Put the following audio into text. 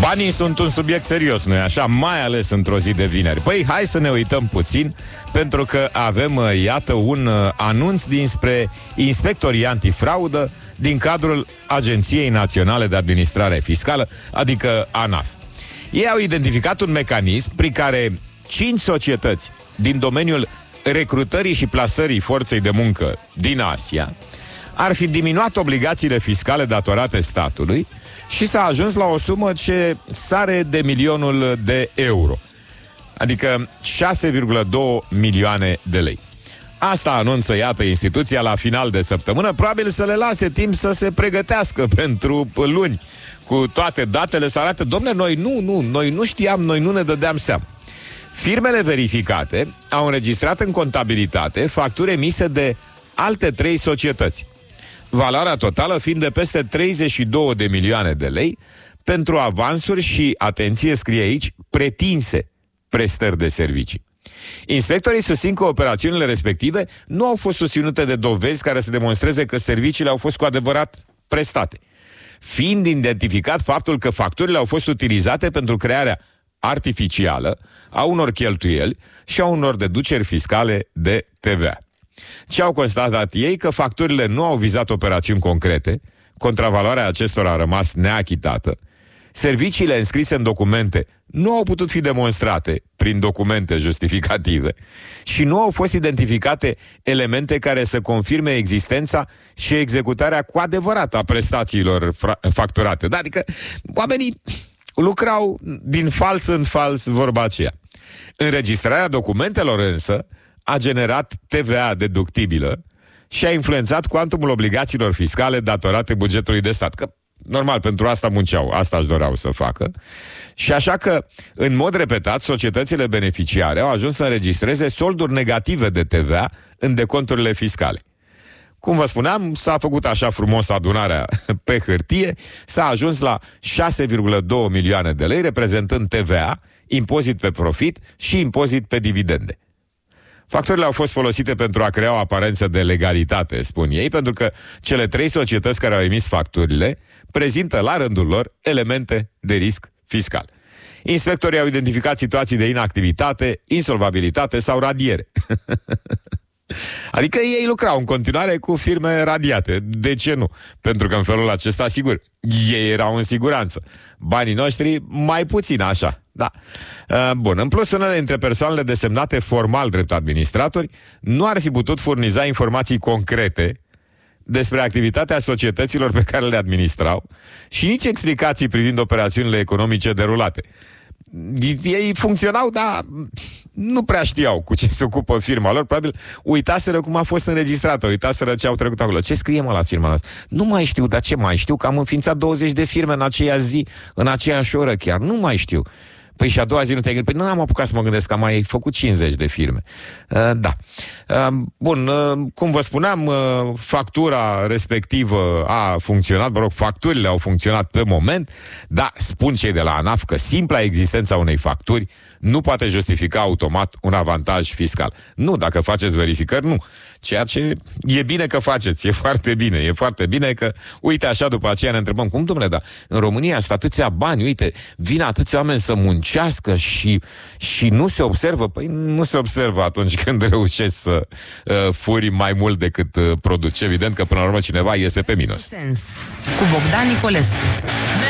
Banii sunt un subiect serios, nu-i așa? Mai ales într-o zi de vineri. Păi, hai să ne uităm puțin, pentru că avem, iată, un anunț dinspre inspectorii antifraudă din cadrul Agenției Naționale de Administrare Fiscală, adică ANAF. Ei au identificat un mecanism prin care 5 societăți din domeniul recrutării și plasării forței de muncă din Asia ar fi diminuat obligațiile fiscale datorate statului și s-a ajuns la o sumă ce sare de 1.000.000 de euro, adică 6,2 milioane de lei. Asta anunță, iată, instituția la final de săptămână, probabil să le lase timp să se pregătească pentru luni, cu toate datele, să arate, dom'le, noi nu știam, noi nu ne dădeam seama. Firmele verificate au înregistrat în contabilitate facturi emise de alte 3 societăți, valoarea totală fiind de peste 32 de milioane de lei pentru avansuri și, atenție, scrie aici, pretinse prestări de servicii. Inspectorii susțin că operațiunile respective nu au fost susținute de dovezi care să demonstreze că serviciile au fost cu adevărat prestate, fiind identificat faptul că facturile au fost utilizate pentru crearea artificială a unor cheltuieli și a unor deduceri fiscale de TVA. Ce au constatat ei? Că facturile nu au vizat operațiuni concrete, contravaloarea acestora a rămas neachitată, serviciile înscrise în documente nu au putut fi demonstrate prin documente justificative și nu au fost identificate elemente care să confirme existența și executarea cu adevărat a prestațiilor facturate. Adică oamenii lucrau din fals în fals, vorba aceea. Înregistrarea documentelor însă a generat TVA deductibilă și a influențat cuantumul obligațiilor fiscale datorate bugetului de stat. Că, normal, pentru asta munceau, asta își doreau să facă. Și așa că, în mod repetat, societățile beneficiare au ajuns să înregistreze solduri negative de TVA în deconturile fiscale. Cum vă spuneam, s-a făcut așa frumos adunarea pe hârtie, s-a ajuns la 6,2 milioane de lei, reprezentând TVA, impozit pe profit și impozit pe dividende. Facturile au fost folosite pentru a crea o aparență de legalitate, spun ei, pentru că cele 3 societăți care au emis facturile prezintă la rândul lor elemente de risc fiscal. Inspectorii au identificat situații de inactivitate, insolvabilitate sau radiere. Adică ei lucrau în continuare cu firme radiate. De ce nu? Pentru că în felul acesta, sigur, ei erau în siguranță. Banii noștri mai puțin așa. Da. Bun, în plus, unele dintre persoanele desemnate formal drept administratori nu ar fi putut furniza informații concrete despre activitatea societăților pe care le administrau și nici explicații privind operațiunile economice derulate. Ei funcționau, dar nu prea știau cu ce se ocupă firma lor. Probabil uitaseră cum a fost înregistrată, uitaseră ce au trecut acolo. Ce scrie, mă, la firma noastră? Nu mai știu, dar ce mai știu? Că am înființat 20 de firme în aceea zi, în aceeași oră chiar. Nu mai știu. Păi și a doua zi nu te-ai gândit? Păi nu am apucat să mă gândesc că am mai făcut 50 de firme. Da. Bun, cum vă spuneam, factura respectivă a funcționat, facturile au funcționat pe moment, dar spun cei de la ANAF că simpla existența unei facturi nu poate justifica automat un avantaj fiscal. Nu, dacă faceți verificări, nu. Ceea ce e bine că faceți, e foarte bine. E foarte bine că, uite, așa după aceea ne întrebăm, cum, dom'le, da, în România sunt atâția bani, uite, vin atâția oameni să muncească și nu se observă. Păi nu se observă atunci când reușești să furi mai mult decât produci. Evident că până la urmă cineva iese pe minus. Cu Bogdan Nicolescu.